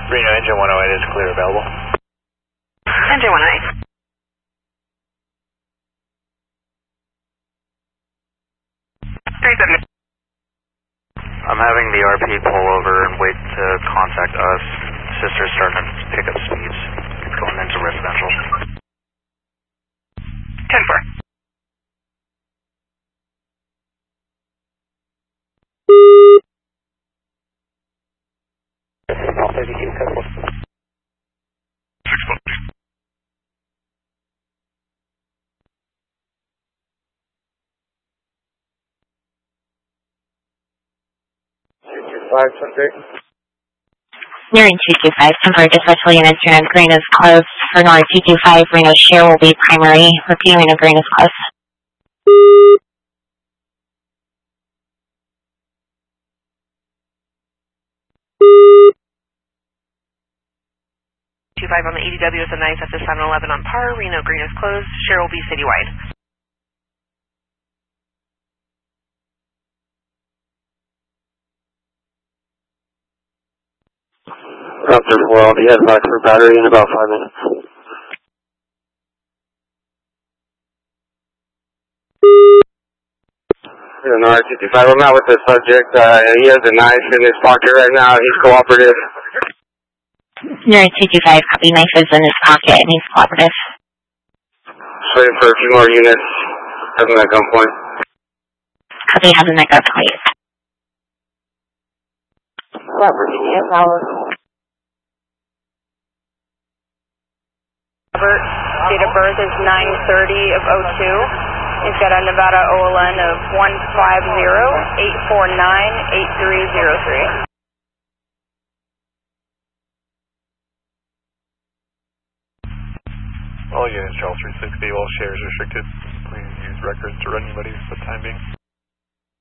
Reno engine 108 is clear available. Engine 108. I'm having the RP pull over and wait to contact us. Sister's starting to pick up speeds. It's going into residential. 10-4. All 32 code. 225, Nearing 225, temporary dispatch units, Reno Green is closed. For North 225, Reno Share will be primary. Repeating, Reno Green is closed. 25 on the EDW is a nice after 7-11 on par. Reno Green is closed. Share will be citywide. Raptor 4, I'll be heading back for battery in about 5 minutes. No, 225, I'm out with the subject. He has a knife in his pocket right now. He's cooperative. Nearing 225, copy, knife is in his pocket and he's cooperative. Just waiting for a few more units. Having that gunpoint. Copy, has a neck up point. Virginia, Robert, date of birth is 9/30 of 02. He's got a Nevada OLN of 150-849-8303. All units, Charles 360, all shares restricted. Please use records to run anybody for the time being.